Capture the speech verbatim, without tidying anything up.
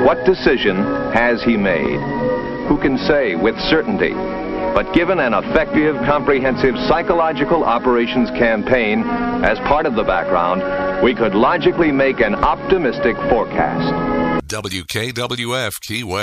What decision has he made? Who can say with certainty? But given an effective, comprehensive psychological operations campaign as part of the background, we could logically make an optimistic forecast. W K W F Key West.